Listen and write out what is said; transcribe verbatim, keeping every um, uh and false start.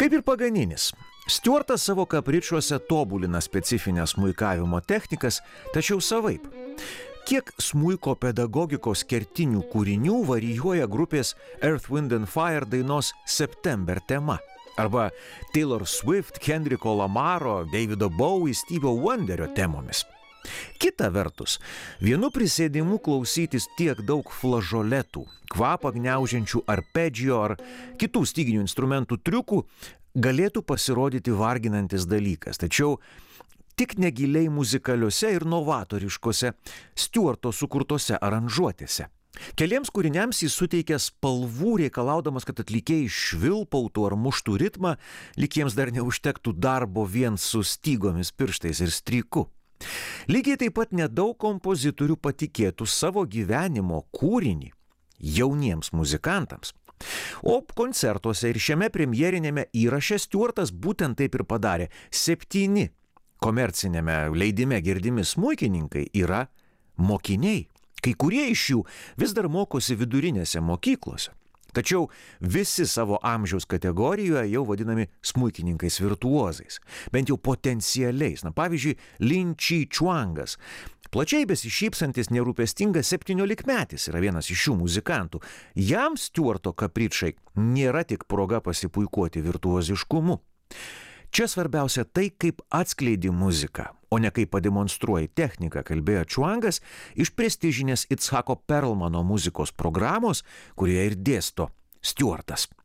Kaip ir Paganinis, Stiuartas savo kapričuose tobulina specifines smuikavimo technikas, tačiau savaip. Kiek smuiko pedagogikos kertinių kūrinių varijuoja grupės Earth, Wind and Fire dainos September tema, arba Taylor Swift, Kendricko Lamaro, Davido Bowie, Stevie Wonderio temomis. Kita vertus, vienu prisėdimu klausytis tiek daug flažoletų, kvapą gniaužiančių arpedžio ar kitų styginių instrumentų triukų galėtų pasirodyti varginantis dalykas, tačiau tik negiliai muzikaliuose ir novatoriškose Stiuarto sukurtose aranžuotėse. Keliems kūriniams jis suteikia spalvų, reikalaudamas, kad atlikėjai švilpautų ar muštų ritmą, lyg jiems dar neužtektų darbo vien su stygomis, pirštais ir stryku. Lygiai taip pat nedaug kompozitorių patikėtų savo gyvenimo kūrinį jauniems muzikantams. O koncertuose ir šiame premjerinėme įraše Stiuartas būtent taip ir padarė. Septyni komercinėme leidime girdimi smuikininkai yra mokiniai. Kai kurie iš jų vis dar mokosi vidurinėse mokyklose. Tačiau visi savo amžiaus kategorijoje jau vadinami smuikininkais virtuozais, bent jau potencialiais. Na, pavyzdžiui, Lin Chi Chuangas, plačiai besišypsantis nerūpestingas septyniolikmetis, yra vienas iš šių muzikantų. Jam Stiuarto kapričai nėra tik proga pasipuikuoti virtuoziškumu. Čia svarbiausia tai, kaip atskleidi muziką, o ne kaip pademonstruoji techniką, kalbėjo Chuangas iš prestižinės Itzhako Perlmano muzikos programos, kurioje ir dėsto Stiuartas.